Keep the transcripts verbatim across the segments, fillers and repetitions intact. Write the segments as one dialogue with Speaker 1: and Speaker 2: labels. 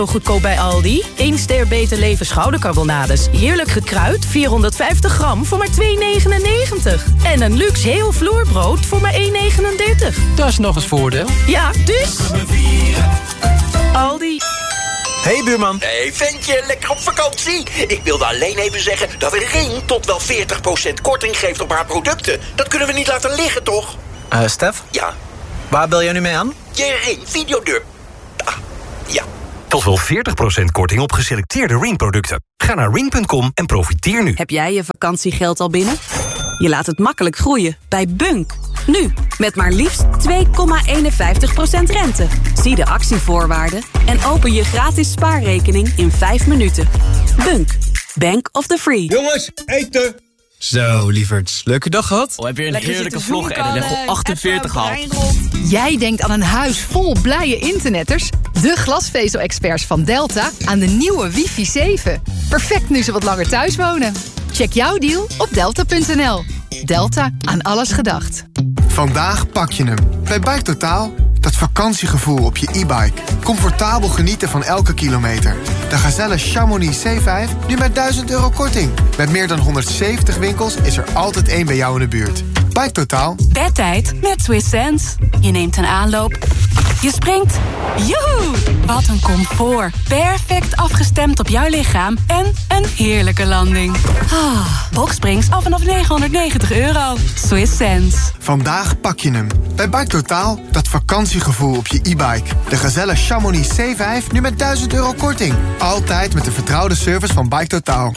Speaker 1: Goedkoop bij Aldi. één ster Beter Leven schoudercarbonades. Heerlijk gekruid, vierhonderdvijftig gram voor maar twee negenennegentig. En een luxe heel vloerbrood voor maar één negenendertig.
Speaker 2: Dat is nog eens voordeel.
Speaker 1: Ja, dus... Aldi.
Speaker 3: Hey buurman.
Speaker 4: Hey ventje, lekker op vakantie? Ik wilde alleen even zeggen dat Ring tot wel veertig procent korting geeft op haar producten. Dat kunnen we niet laten liggen, toch?
Speaker 3: Uh, Stef?
Speaker 4: Ja?
Speaker 3: Waar bel jij nu mee aan?
Speaker 4: Je Ring videodeur. Ah, ja.
Speaker 5: Tot wel veertig procent korting op geselecteerde Ring-producten. Ga naar ring punt com en profiteer nu.
Speaker 6: Heb jij je vakantiegeld al binnen? Je laat het makkelijk groeien bij Bunk. Nu, met maar liefst twee komma eenenvijftig procent rente. Zie de actievoorwaarden en open je gratis spaarrekening in vijf minuten. Bunk, Bank of the Free.
Speaker 7: Jongens, eten!
Speaker 2: Zo, lieverds. Leuke dag gehad?
Speaker 8: Oh, heb je een Lekker heerlijke vlog en level achtenveertig gehad?
Speaker 9: Jij denkt aan een huis vol blije internetters? De glasvezel-experts van Delta aan de nieuwe wifi zeven. Perfect nu ze wat langer thuis wonen. Check jouw deal op delta punt n l. Delta, aan alles gedacht.
Speaker 10: Vandaag pak je hem. Bij Bike Totaal. Dat vakantiegevoel op je e-bike. Comfortabel genieten van elke kilometer. De Gazelle Chamonix C vijf nu met duizend euro korting. Met meer dan honderdzeventig winkels is er altijd één bij jou in de buurt. Bike Totaal.
Speaker 6: Bedtijd met Swiss Sense. Je neemt een aanloop. Je springt. Joehoe! Wat een comfort. Perfect afgestemd op jouw lichaam. En een heerlijke landing. Ah, Boxsprings af vanaf negenhonderdnegentig euro. Swiss Sense.
Speaker 10: Vandaag pak je hem. Bij Bike Totaal. Dat vakantiegevoel op je e-bike. De Gazelle Chamonix C vijf nu met duizend euro korting. Altijd met de vertrouwde service van Bike Totaal.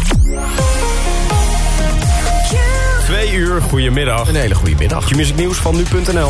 Speaker 11: Twee uur, goedemiddag.
Speaker 8: Een hele goede middag.
Speaker 11: Q-music nieuws van nu punt n l.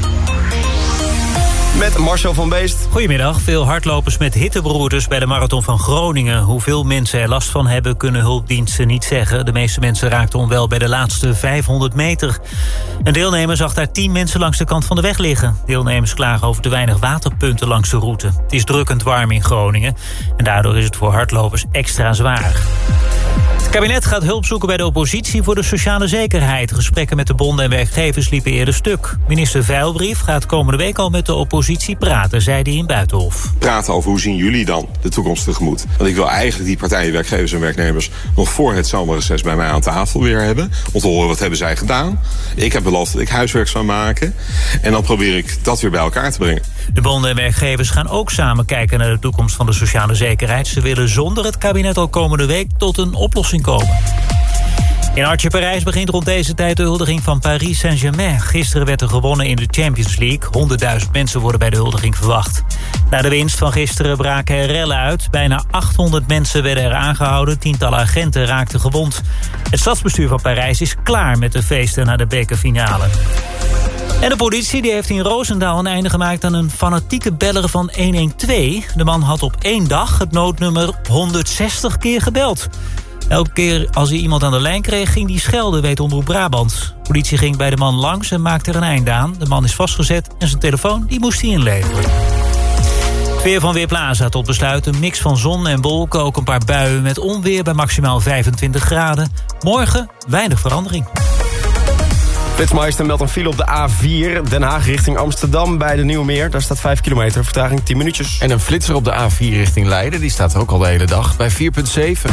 Speaker 11: Met Marcel van Beest.
Speaker 12: Goedemiddag. Veel hardlopers met hittebroeders bij de Marathon van Groningen. Hoeveel mensen er last van hebben, kunnen hulpdiensten niet zeggen. De meeste mensen raakten onwel bij de laatste vijfhonderd meter. Een deelnemer zag daar tien mensen langs de kant van de weg liggen. Deelnemers klagen over te weinig waterpunten langs de route. Het is drukkend warm in Groningen. En daardoor is het voor hardlopers extra zwaar. Het kabinet gaat hulp zoeken bij de oppositie voor de sociale zekerheid. Gesprekken met de bonden en werkgevers liepen eerder stuk. Minister Veilbrief gaat komende week al met de oppositie praten, zei hij in Buitenhof.
Speaker 13: Praten over hoe zien jullie dan de toekomst tegemoet. Want ik wil eigenlijk die partijen, werkgevers en werknemers nog voor het zomerreces bij mij aan tafel weer hebben. Om te horen wat hebben zij gedaan. Ik heb beloofd dat ik huiswerk zou maken. En dan probeer ik dat weer bij elkaar te brengen.
Speaker 12: De bonden en werkgevers gaan ook samen kijken naar de toekomst van de sociale zekerheid. Ze willen zonder het kabinet al komende week tot een oplossing komen. In Hartje Parijs begint rond deze tijd de huldiging van Paris Saint-Germain. Gisteren werd er gewonnen in de Champions League. honderdduizend mensen worden bij de huldiging verwacht. Na de winst van gisteren braken er rellen uit. Bijna achthonderd mensen werden er aangehouden. Tientallen agenten raakten gewond. Het stadsbestuur van Parijs is klaar met de feesten na de bekerfinale. En de politie die heeft in Roosendaal een einde gemaakt aan een fanatieke beller van honderdtwaalf. De man had op één dag het noodnummer honderdzestig keer gebeld. Elke keer als hij iemand aan de lijn kreeg, ging hij schelden, weet Omroep Brabant. De politie ging bij de man langs en maakte er een einde aan. De man is vastgezet en zijn telefoon die moest hij inleveren. Weer van Weerplaza tot besluit een mix van zon en wolken. Ook een paar buien met onweer bij maximaal vijfentwintig graden. Morgen weinig verandering.
Speaker 11: Flitsmeister meldt een file op de A vier. Den Haag richting Amsterdam bij de Nieuwe Meer. Daar staat vijf kilometer, vertraging tien minuutjes.
Speaker 8: En een flitser op de A vier richting Leiden. Die staat ook al de hele dag bij vier komma zeven.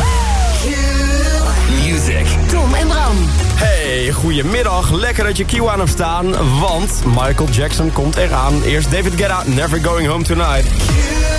Speaker 4: Music.
Speaker 6: Tom en Bram.
Speaker 11: Hey, goedemiddag. Lekker dat je Q aan hebt staan. Want Michael Jackson komt eraan. Eerst David Guetta, Never Going Home Tonight.